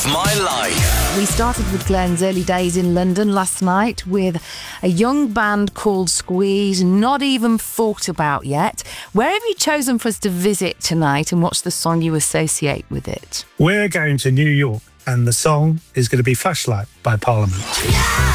of my life. We started with Glenn's early days in London last night with a young band called Squeeze, Not Even Thought About Yet. Where have you chosen for us to visit tonight, and what's the song you associate with it? We're going to New York, and the song is going to be Flashlight by Parliament.